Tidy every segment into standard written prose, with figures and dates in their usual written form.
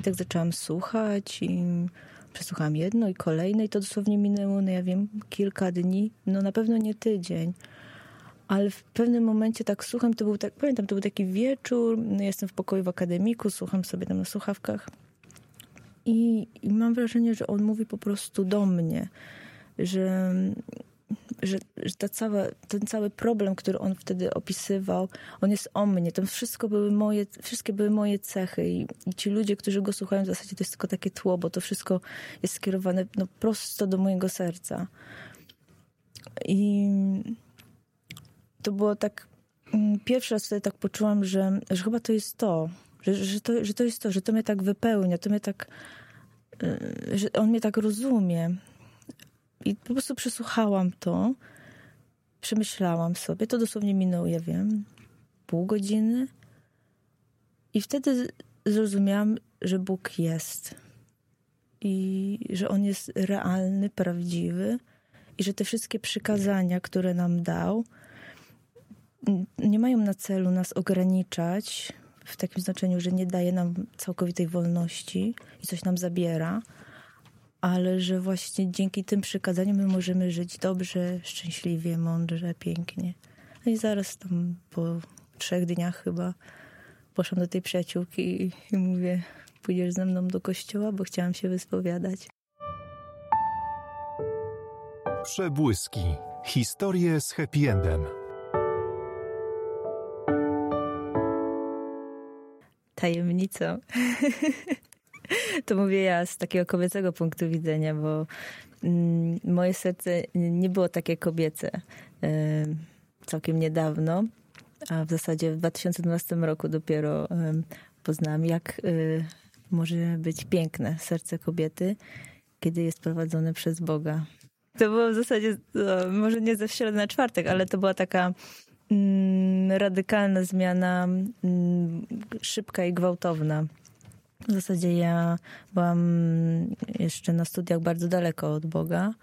I tak zaczęłam słuchać i przesłuchałam jedno i kolejne i to dosłownie minęło, no ja wiem, kilka dni, no na pewno nie tydzień. Ale w pewnym momencie tak słucham, pamiętam, to był taki wieczór, jestem w pokoju w akademiku, słucham sobie tam na słuchawkach i mam wrażenie, że on mówi po prostu do mnie, że ten cały problem, który on wtedy opisywał, on jest o mnie. To wszystkie były moje cechy i ci ludzie, którzy go słuchają, w zasadzie to jest tylko takie tło, bo to wszystko jest skierowane no, prosto do mojego serca. I to było tak, pierwszy raz wtedy tak poczułam, że chyba to jest to, że to jest to, że to mnie tak wypełnia, to mnie tak, że on mnie tak rozumie. I po prostu przesłuchałam to, przemyślałam sobie, to dosłownie minęło, ja wiem, pół godziny i wtedy zrozumiałam, że Bóg jest i że On jest realny, prawdziwy i że te wszystkie przykazania, które nam dał, nie mają na celu nas ograniczać w takim znaczeniu, że nie daje nam całkowitej wolności i coś nam zabiera, ale że właśnie dzięki tym przykazaniom my możemy żyć dobrze, szczęśliwie, mądrze, pięknie. No i zaraz tam po 3 dniach chyba poszłam do tej przyjaciółki i mówię, pójdziesz ze mną do kościoła, bo chciałam się wyspowiadać. Przebłyski. Historie z happy endem. Tajemnicą. To mówię ja z takiego kobiecego punktu widzenia, bo moje serce nie było takie kobiece całkiem niedawno, a w zasadzie w 2012 roku dopiero poznałam, jak może być piękne serce kobiety, kiedy jest prowadzone przez Boga. To było w zasadzie, może nie ze środy na czwartek, ale to była taka radykalna zmiana, szybka i gwałtowna. W zasadzie ja byłam jeszcze na studiach bardzo daleko od Boga.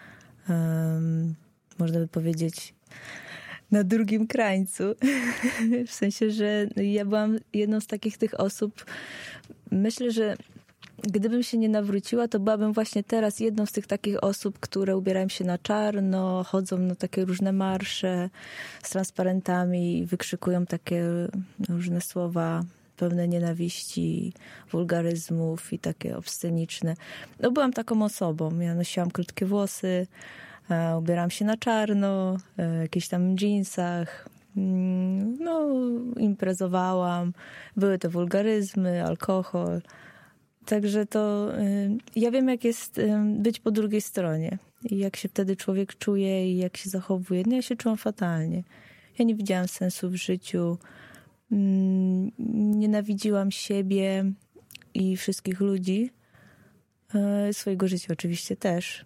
Można by powiedzieć na drugim krańcu. W sensie, że ja byłam jedną z tych osób. Myślę, że gdybym się nie nawróciła, to byłabym właśnie teraz jedną z tych takich osób, które ubierają się na czarno, chodzą na takie różne marsze z transparentami i wykrzykują takie różne słowa pełne nienawiści, wulgaryzmów i takie obsceniczne. No byłam taką osobą. Ja nosiłam krótkie włosy, ubierałam się na czarno, w jakichś tam dżinsach. No, imprezowałam. Były to wulgaryzmy, alkohol. Także to ja wiem, jak jest być po drugiej stronie. I jak się wtedy człowiek czuje i jak się zachowuje. No ja się czułam fatalnie. Ja nie widziałam sensu w życiu. Nienawidziłam siebie i wszystkich ludzi. Swojego życia oczywiście też.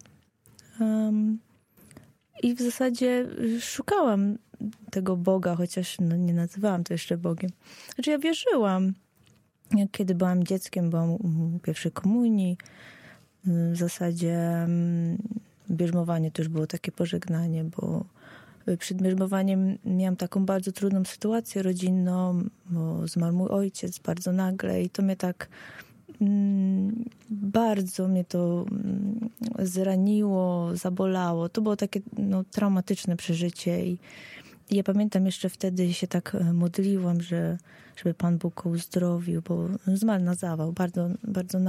I w zasadzie szukałam tego Boga, chociaż no, nie nazywałam to jeszcze Bogiem. Znaczy ja wierzyłam. Kiedy byłam dzieckiem, byłam u pierwszej komunii. W zasadzie bierzmowanie to już było takie pożegnanie, bo przed bierzmowaniem miałam taką bardzo trudną sytuację rodzinną, bo zmarł mój ojciec bardzo nagle i to mnie tak bardzo mnie to zraniło, zabolało. To było takie no, traumatyczne przeżycie i ja pamiętam jeszcze wtedy się tak modliłam, żeby Pan Bóg go uzdrowił, bo zmarł na zawał, bardzo, bardzo